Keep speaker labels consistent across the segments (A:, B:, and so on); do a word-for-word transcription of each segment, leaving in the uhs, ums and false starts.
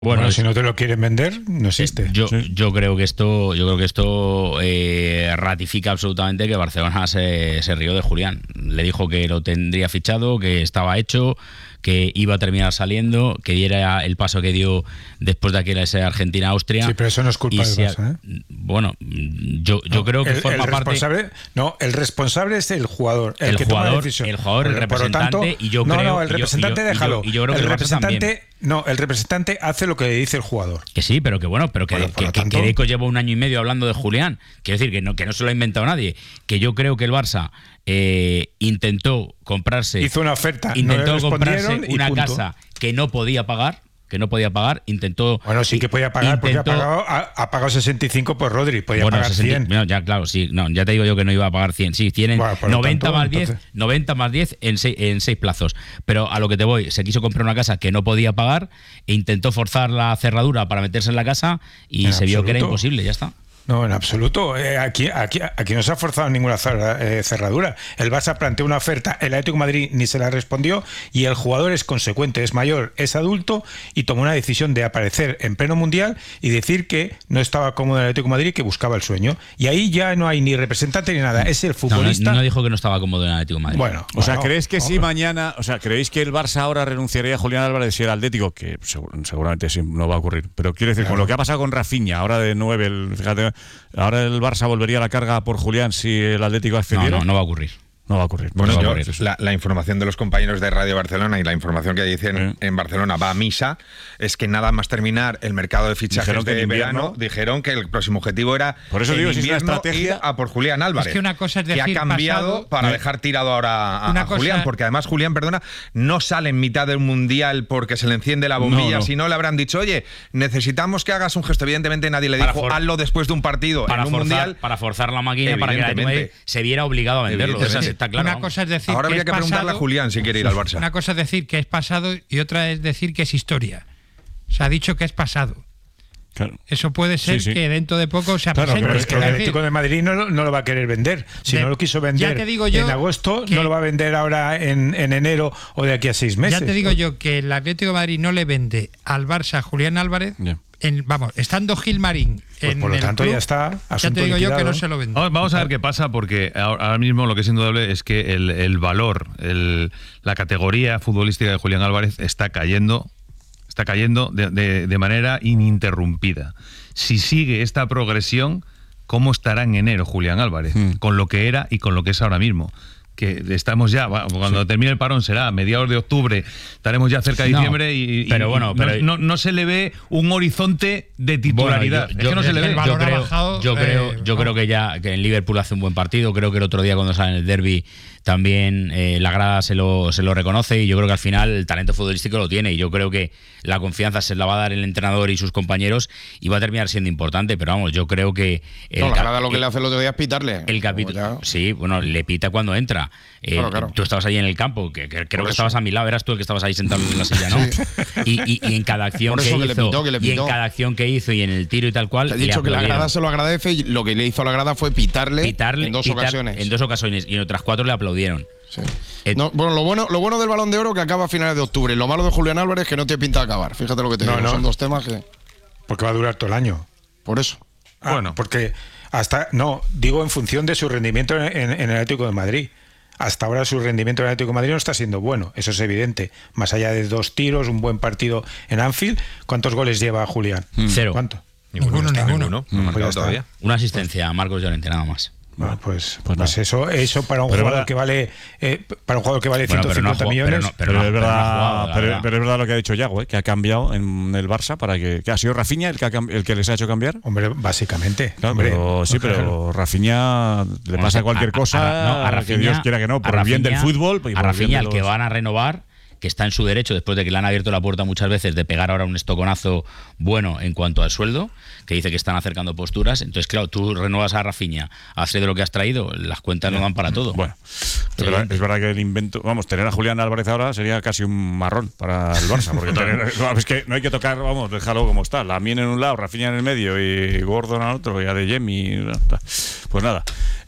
A: Bueno,
B: bueno, si no te lo quieren vender, no existe.
A: Yo,
B: sí.
A: yo creo que esto, yo creo que esto eh, ratifica absolutamente que Barcelona se, se rió de Julián. Le dijo que lo tendría fichado, que estaba hecho, que iba a terminar saliendo, que diera el paso que dio después de aquella ese Argentina-Austria.
B: Sí, pero eso no es culpa del Barça, ¿eh?
A: Bueno, yo, yo
B: no,
A: creo que
B: el,
A: forma
B: el
A: parte.
B: No, el responsable es el jugador, el,
A: el
B: que
A: jugador,
B: toma la decisión.
A: El jugador, el representante,
B: tanto,
A: y yo
B: no,
A: creo.
B: No, el representante
A: y yo,
B: déjalo.
A: Y yo, y yo creo
B: el
A: que el
B: representante, no, el representante hace lo que le dice el jugador.
A: Que sí, pero que bueno, pero que, bueno, que, tanto, que Deco lleva un año y medio hablando de Julián. Quiero decir que no, que no se lo ha inventado nadie. Que yo creo que el Barça eh, intentó comprarse.
B: Hizo una oferta.
A: Intentó
B: no
A: comprarse una
B: punto.
A: casa que no podía pagar. Que no podía pagar, intentó.
B: Bueno, sí que podía pagar,
A: intentó,
B: porque ha pagado, ha, ha pagado sesenta y cinco por Rodri, podía
A: bueno,
B: pagar
A: sesenta,
B: cien.
A: No, ya, claro, sí, no, ya te digo yo que no iba a pagar cien. Sí, tienen bueno, noventa tanto, más diez, entonces... noventa más diez en seis, en seis plazos. Pero a lo que te voy, se quiso comprar una casa que no podía pagar e intentó forzar la cerradura para meterse en la casa y en se absoluto. vio que era imposible, ya está.
B: No, en absoluto. Eh, aquí, aquí, aquí no se ha forzado ninguna cerradura. El Barça planteó una oferta, el Atlético de Madrid ni se la respondió y el jugador es consecuente, es mayor, es adulto y tomó una decisión de aparecer en pleno mundial y decir que no estaba cómodo en el Atlético de Madrid y que buscaba el sueño. Y ahí ya no hay ni representante ni nada. Es el futbolista.
A: No, no, no dijo que no estaba cómodo en el Atlético de Madrid.
B: Bueno,
C: o sea,
B: bueno,
C: ¿crees que
B: hombre.
C: si mañana, o sea, creéis que el Barça ahora renunciaría a Julián Álvarez si era Atlético? Que seguramente sí, no va a ocurrir. Pero quiero decir, claro. Con lo que ha pasado con Rafinha, ahora de nueve, el, fíjate, ahora el Barça volvería a la carga por Julián si el Atlético accediera.
A: No, no, no va a ocurrir.
C: No va a ocurrir.
D: Bueno,
C: no va
D: yo,
C: a ocurrir.
D: La, la información de los compañeros de Radio Barcelona y la información que dicen ¿Eh? en Barcelona va a misa, es que nada más terminar el mercado de fichajes dijeron que de verano, dijeron que el próximo objetivo era
C: por eso digo,
D: en invierno
C: si es una estrategia
D: ir a por Julián Álvarez.
E: Es que una cosa es decir,
D: que ha cambiado
E: pasado,
D: para
E: ¿eh?
D: dejar tirado ahora a,
E: una
D: a
E: cosa,
D: Julián, porque además Julián, perdona, no sale en mitad del mundial porque se le enciende la bombilla, no, no. Si no le habrán dicho, oye, necesitamos que hagas un gesto. Evidentemente nadie le dijo, hazlo después de un partido
A: para
D: en un
A: forzar,
D: mundial.
A: Para forzar la máquina para que la se viera obligado a venderlo. Eso está claro.
E: Una cosa es decir
D: ahora
E: que
D: habría
E: es
D: que preguntarle
E: pasado,
D: a Julián si quiere ir al Barça.
E: Una cosa es decir que es pasado y otra es decir que es historia. Se ha dicho que es pasado.
C: Claro.
E: Eso puede ser sí, sí. que dentro de poco se
B: claro,
E: presente.
B: Pero es que el Atlético de Madrid no, no lo va a querer vender. Si de, no lo quiso vender
E: te digo yo
B: en agosto, no lo va a vender ahora en, en enero o de aquí a seis meses.
E: Ya te digo
B: ¿no?
E: yo que el Atlético de Madrid no le vende al Barça a Julián Álvarez.
C: Yeah.
E: En, vamos, estando Gilmarín
B: pues
E: en
B: por lo
E: el
B: tanto
E: club,
B: ya está.
E: Ya te digo
B: liquidado.
E: yo que no se lo vende.
F: Vamos a ver qué pasa, porque ahora mismo lo que es indudable es que el, el valor, el, la categoría futbolística de Julián Álvarez está cayendo, está cayendo de, de, de manera ininterrumpida. Si sigue esta progresión, ¿cómo estará en enero Julián Álvarez? Hmm. Con lo que era y con lo que es ahora mismo. Que estamos ya, cuando sí. termine el parón será a mediados de octubre, estaremos ya cerca de diciembre no, y, y,
A: pero bueno, pero
F: no, no, no se le ve un horizonte de titularidad.
A: Bueno, yo, yo,
F: es que no se le ve.
A: Yo creo,
E: bajado,
A: yo, creo,
E: eh,
A: yo creo que ya que en Liverpool hace un buen partido. Creo que el otro día cuando sale en el derbi también eh, la grada se lo, se lo reconoce y yo creo que al final el talento futbolístico lo tiene y yo creo que la confianza se la va a dar el entrenador y sus compañeros y va a terminar siendo importante, pero vamos, yo creo que
G: el, no, la grada lo que le hace el otro día es pitarle.
A: El capítulo, sí, bueno, le pita cuando entra. Eh,
G: claro, claro.
A: Tú estabas ahí en el campo, que, que creo que estabas a mi lado, eras tú el que estabas ahí sentado en la silla, ¿no? Sí. Y, y, y en cada acción que, que hizo, le pitó, que le pitó. y en cada acción que hizo y en el tiro y tal cual,
G: te he dicho que la grada se lo agradece y lo que le hizo a la grada fue pitarle,
A: pitarle
G: en dos
A: pitar,
G: ocasiones.
A: En dos ocasiones y en otras cuatro le aplaudieron.
G: Sí. Eh, no, bueno, lo bueno, lo bueno del Balón de Oro que acaba a finales de octubre. Lo malo de Julián Álvarez es que no tiene pinta de acabar. Fíjate lo que te
B: no,
G: digo.
B: No.
G: Son dos temas que.
B: Porque va a durar todo el año.
G: Por eso.
B: Ah, bueno, porque hasta no digo en función de su rendimiento en, en, en el Atlético de Madrid. Hasta ahora su rendimiento en el Atlético de Madrid no está siendo bueno, eso es evidente. Más allá de dos tiros, un buen partido en Anfield, ¿cuántos goles lleva Julián?
A: Cero.
B: ¿Cuánto?
E: Ninguno, ninguno. ninguno.
D: No, no, pues todavía.
A: Una asistencia a Marcos Llorente nada más.
B: Bueno, pues, pues, pues eso, eso para un
C: pero
B: jugador
C: verdad.
B: que vale eh, para un jugador que vale
A: bueno,
B: ciento cincuenta
A: pero no,
B: millones.
A: Pero, no, pero,
C: pero,
A: no,
C: es verdad,
A: pero, no jugado,
C: pero,
A: verdad.
C: pero es verdad lo que ha dicho Yago, ¿eh? Que ha cambiado en el Barça para que, que ha sido Rafinha el que, ha, el que les ha hecho cambiar.
B: Hombre, básicamente.
C: Claro,
B: hombre,
C: pero, sí, pero claro. Rafinha le bueno, pasa cualquier
A: a,
C: cosa,
A: a, no, a Rafinha,
C: que Dios quiera que no, por
A: Rafinha,
C: el bien del fútbol. Y
A: a Rafinha, el
C: los...
A: que van a renovar, que está en su derecho después de que le han abierto la puerta muchas veces de pegar ahora un estoconazo bueno en cuanto al sueldo, que dice que están acercando posturas. Entonces, claro, tú renuevas a Rafinha, has de lo que has traído, las cuentas no dan para todo.
C: Bueno, es, sí. verdad, es verdad que el invento, vamos, tener a Julián Álvarez ahora sería casi un marrón para el Barça, porque tener, es que no hay que tocar, vamos, déjalo como está, Lamine en un lado, Rafinha en el medio y Gordon al otro y Adeyemi, pues nada.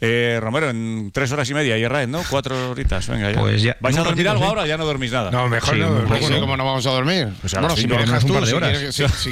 C: Eh, Romero, en tres horas y media, y Raed, ¿no? Cuatro horitas, venga ya.
H: Pues ya.
C: ¿Vais a
H: no,
C: dormir
H: no,
C: algo
H: sí.
C: ahora? Ya no dormís nada.
B: No, mejor
H: Sí,
B: no.
H: un poco,
B: no,
G: ¿Cómo no vamos a dormir?
C: Pues a
G: bueno,
C: las
G: si
C: cinco
G: me
H: menos
G: dejas
H: un
G: tú,
H: par de
G: si
H: horas.
G: quieres- si- si